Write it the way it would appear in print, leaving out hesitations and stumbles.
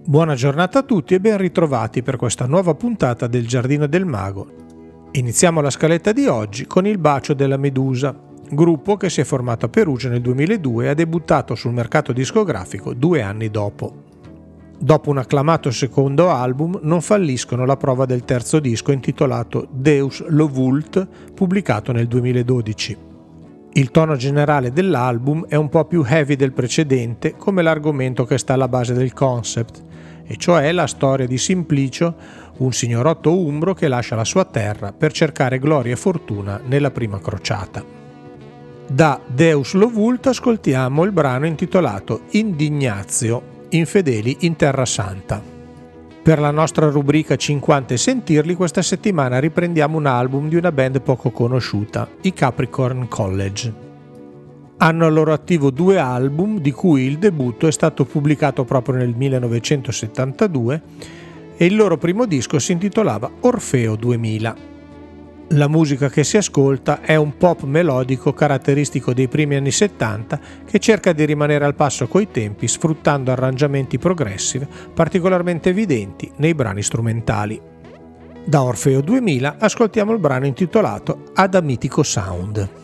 Buona giornata a tutti e ben ritrovati per questa nuova puntata del Giardino del Mago. Iniziamo la scaletta di oggi con Il bacio della Medusa, gruppo che si è formato a Perugia nel 2002 e ha debuttato sul mercato discografico 2 anni dopo. Dopo un acclamato secondo album non falliscono la prova del terzo disco intitolato Deus lo Vult, pubblicato nel 2012. Il tono generale dell'album è un po' più heavy del precedente, come l'argomento che sta alla base del concept, e cioè la storia di Simplicio, un signorotto umbro che lascia la sua terra per cercare gloria e fortuna nella prima crociata. Da Deus lo Vult ascoltiamo il brano intitolato Indignazio, infedeli in Terra Santa. Per la nostra rubrica 50 e sentirli, questa settimana riprendiamo un album di una band poco conosciuta, i Capricorn College. Hanno al loro attivo 2 album, di cui il debutto è stato pubblicato proprio nel 1972 e il loro primo disco si intitolava Orfeo 2000. La musica che si ascolta è un pop melodico caratteristico dei primi anni 70 che cerca di rimanere al passo coi tempi sfruttando arrangiamenti progressive particolarmente evidenti nei brani strumentali. Da Orfeo 2000 ascoltiamo il brano intitolato Adamitico Sound.